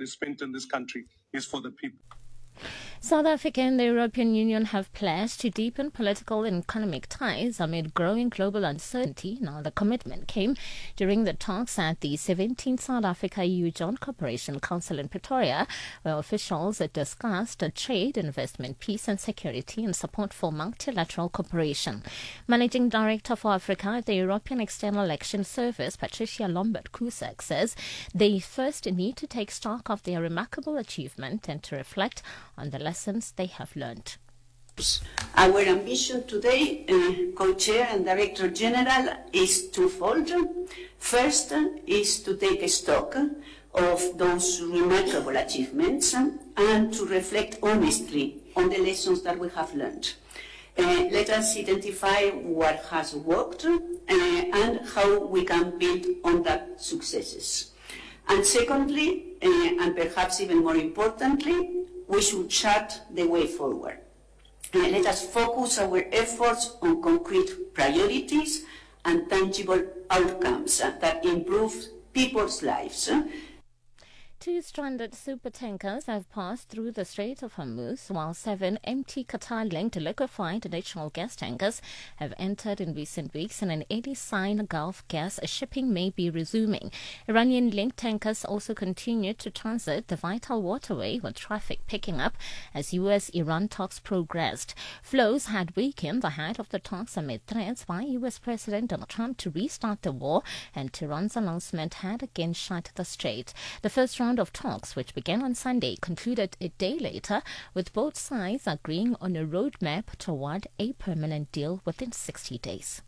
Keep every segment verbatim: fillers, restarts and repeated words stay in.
that is spent in this country is for the people. South Africa and the European Union have pledged to deepen political and economic ties amid growing global uncertainty. Now, the commitment came during the talks at the seventeenth South Africa-E U Joint Cooperation Council in Pretoria, where officials discussed trade, investment, peace and security, and support for multilateral cooperation. Managing Director for Africa at the European External Action Service, Patricia Lombard-Cusack, says they first need to take stock of their remarkable achievement and to reflect on the lessons they have learned. Our ambition today, uh, Co-Chair and Director General, is twofold. First uh, is to take stock of those remarkable achievements and to reflect honestly on the lessons that we have learned. Uh, let us identify what has worked uh, and how we can build on that successes. And secondly, uh, and perhaps even more importantly, we should chart the way forward. Uh, let us focus our efforts on concrete priorities and tangible outcomes uh, that improve people's lives. Uh, Two stranded supertankers have passed through the Strait of Hormuz, while seven empty Qatar-linked liquefied natural gas tankers have entered in recent weeks, and an early sign Gulf gas shipping may be resuming. Iranian-linked tankers also continue to transit the vital waterway, with traffic picking up as U S Iran talks progressed. Flows had weakened ahead of the talks amid threats by U S President Donald Trump to restart the war, and Tehran's announcement had again shut the strait. The first round of talks, which began on Sunday, concluded a day later, with both sides agreeing on a roadmap toward a permanent deal within sixty days.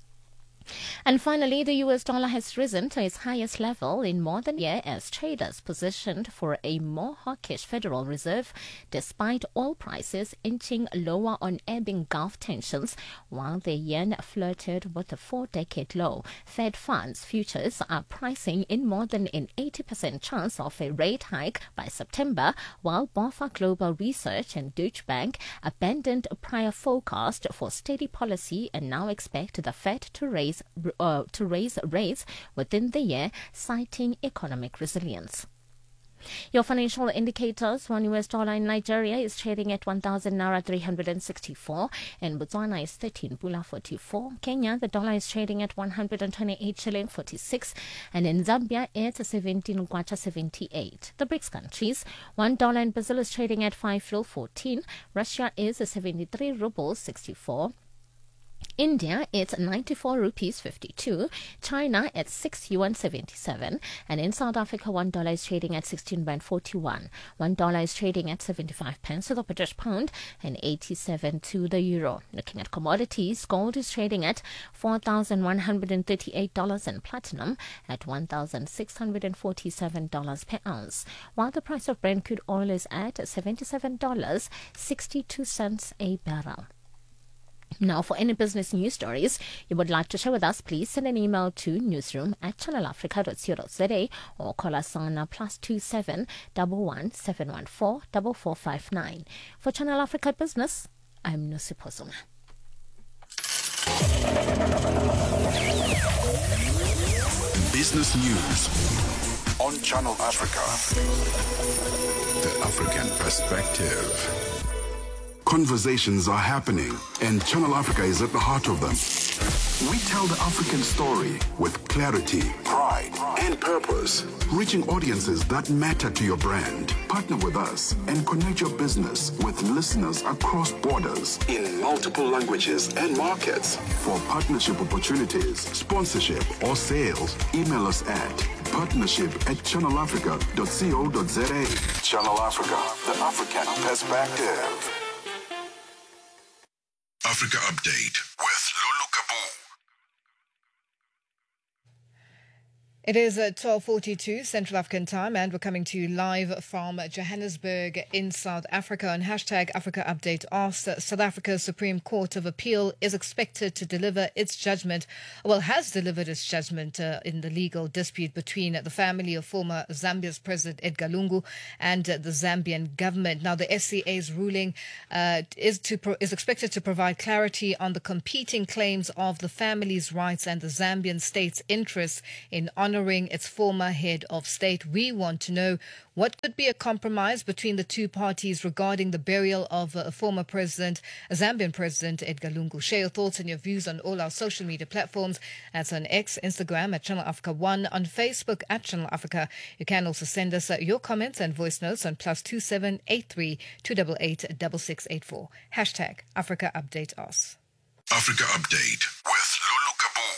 And finally, the U S dollar has risen to its highest level in more than a year as traders positioned for a more hawkish Federal Reserve, despite oil prices inching lower on ebbing Gulf tensions, while the yen flirted with a four-decade low. Fed funds futures are pricing in more than an eighty percent chance of a rate hike by September, while BofA Global Research and Deutsche Bank abandoned a prior forecast for steady policy and now expect the Fed to raise Uh, to raise rates within the year, citing economic resilience. Your financial indicators: one U S dollar in Nigeria is trading at one thousand naira three hundred sixty-four, and Botswana is thirteen pula forty-four. Kenya, the dollar is trading at one hundred twenty-eight shilling forty-six, and in Zambia it's seventeen kwacha seventy-eight. The BRICS countries: one dollar in Brazil is trading at five fil fourteen. Russia is seventy-three rubles sixty-four. India, it's ninety-four rupees fifty-two. China at six yuan seventy-seven. And in South Africa, one dollar is trading at sixteen rand forty-one. One dollar is trading at seventy-five pence to the British pound and eighty-seven to the euro. Looking at commodities, gold is trading at four thousand one hundred thirty-eight dollars and platinum at one thousand six hundred forty-seven dollars per ounce, while the price of Brent crude oil is at seventy-seven dollars and sixty-two cents a barrel. Now, for any business news stories you would like to share with us, please send an email to newsroom at channel africa dot co dot za or call us on uh, plus two seven one one seven one four four four five nine. For Channel Africa Business, I'm Nusi Pozuma. Business News on Channel Africa. The African Perspective. Conversations are happening, and Channel Africa is at the heart of them. We tell the African story with clarity, pride, and purpose, reaching audiences that matter to your brand. Partner with us and connect your business with listeners across borders in multiple languages and markets. For partnership opportunities, sponsorship, or sales, email us at partnership at channel africa dot co dot za. Channel Africa, the African Perspective. Africa Update with Lulu Kabu. It is at twelve forty-two Central African Time, and we're coming to you live from Johannesburg in South Africa. On hashtag Africa Update asks, South Africa's Supreme Court of Appeal is expected to deliver its judgment, well, has delivered its judgment uh, in the legal dispute between the family of former Zambia's President Edgar Lungu and uh, the Zambian government. Now, the S C A's ruling uh, is to pro- is expected to provide clarity on the competing claims of the family's rights and the Zambian state's interests in honoring honouring its former head of state. We want to know what could be a compromise between the two parties regarding the burial of uh, former president, Zambian President Edgar Lungu. Share your thoughts and your views on all our social media platforms. That's on X, Instagram at Channel Africa one, on Facebook at Channel Africa. You can also send us uh, your comments and voice notes on plus two seven eight three two eight eight six six eight four. Hashtag Africa Update Us. Africa Update with Lulu Kabu.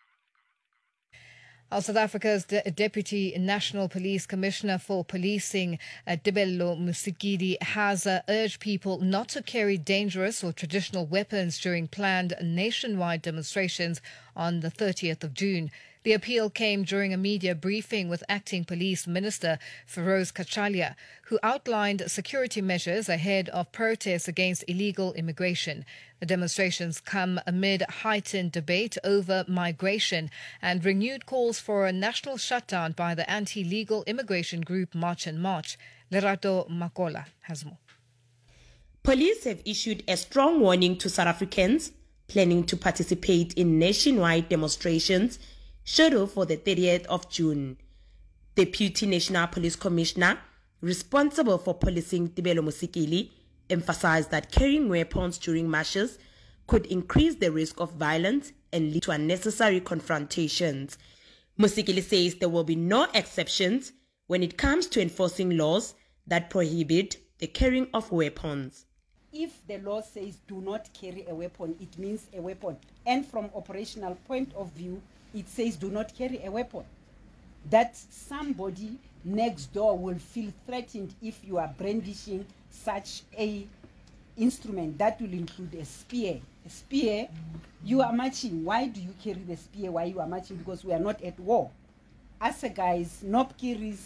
Our South Africa's De- Deputy National Police Commissioner for Policing, uh, Tebello Musikidi, has uh, urged people not to carry dangerous or traditional weapons during planned nationwide demonstrations on the thirtieth of June. The appeal came during a media briefing with Acting Police Minister Feroz Kachalia, who outlined security measures ahead of protests against illegal immigration. The demonstrations come amid heightened debate over migration and renewed calls for a national shutdown by the anti-legal immigration group March and March. Lerato Makola has more. Police have issued a strong warning to South Africans planning to participate in nationwide demonstrations scheduled for the thirtieth of June. Deputy National Police Commissioner responsible for policing Tebello Musikili emphasized that carrying weapons during marches could increase the risk of violence and lead to unnecessary confrontations. Musikili says there will be no exceptions when it comes to enforcing laws that prohibit the carrying of weapons. If the law says do not carry a weapon, it means a weapon. And from operational point of view, it says do not carry a weapon. That somebody next door will feel threatened if you are brandishing such a instrument. That will include a spear. A spear, you are marching. Why do you carry the spear while you are marching? Because we are not at war. Asa guys, Nopkiris,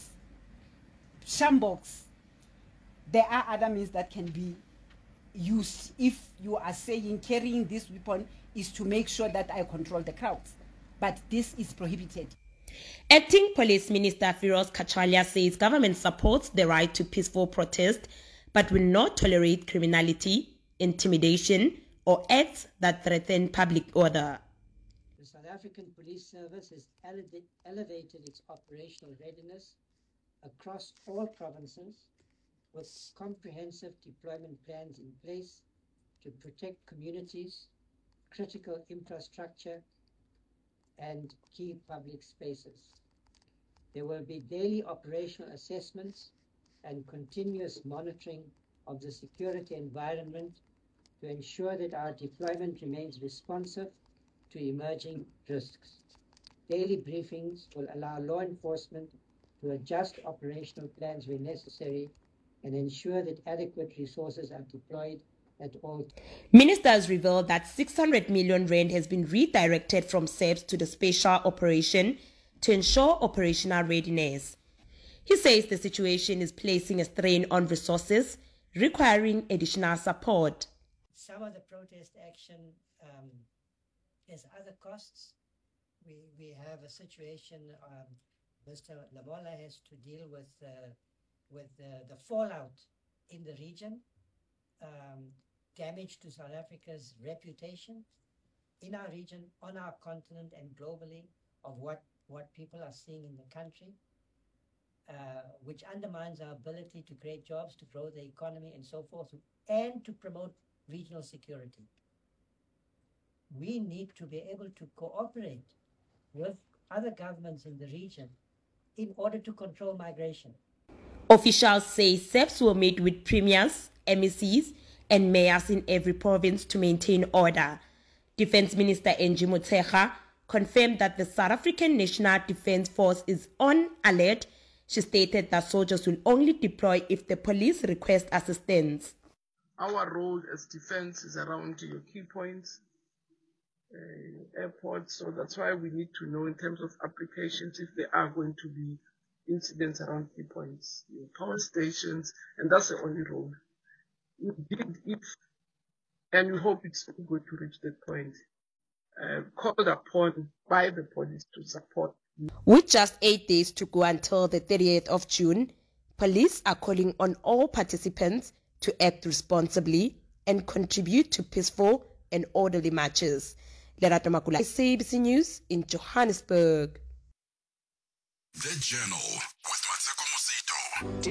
Shambox, there are other means that can be used if you are saying carrying this weapon is to make sure that I control the crowds. But this is prohibited. Acting Police Minister Feroz Kachalia says government supports the right to peaceful protest, but will not tolerate criminality, intimidation, or acts that threaten public order. The South African Police Service has ele- elevated its operational readiness across all provinces with comprehensive deployment plans in place to protect communities, critical infrastructure, and key public spaces. There will be daily operational assessments and continuous monitoring of the security environment to ensure that our deployment remains responsive to emerging risks. Daily briefings will allow law enforcement to adjust operational plans where necessary and ensure that adequate resources are deployed at all. Ministers revealed that six hundred million rand has been redirected from S A P S to the special operation to ensure operational readiness. He says the situation is placing a strain on resources, requiring additional support. Some of the protest action um, has other costs. We we have a situation. Um, Mister Lamola has to deal with uh, with uh, the fallout in the region. Um, damage to South Africa's reputation in our region, on our continent, and globally of what, what people are seeing in the country, uh, which undermines our ability to create jobs, to grow the economy, and so forth, and to promote regional security. We need to be able to cooperate with other governments in the region in order to control migration. Officials say S A P S will meet with premiers, M E Cs, and mayors in every province to maintain order. Defense Minister Angie Motshekga confirmed that the South African National Defense Force is on alert. She stated that soldiers will only deploy if the police request assistance. Our role as defense is around your key points, uh, airports, so that's why we need to know in terms of applications if there are going to be incidents around key points, your power stations, and that's the only role. Indeed, if, and we hope it's going to reach that point, uh, called upon by the police to support. With just eight days to go until the thirtieth of June, police are calling on all participants to act responsibly and contribute to peaceful and orderly marches. Lerato Makula, S A B C News in Johannesburg. The Journal with Mateko Mosito.